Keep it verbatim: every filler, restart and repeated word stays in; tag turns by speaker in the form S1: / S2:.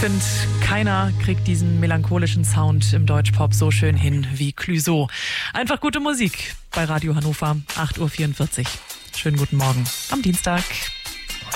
S1: finde, keiner kriegt diesen melancholischen Sound im Deutschpop so schön hin wie Clouseau. Einfach gute Musik bei Radio Hannover, acht Uhr vierundvierzig. Schönen guten Morgen am Dienstag.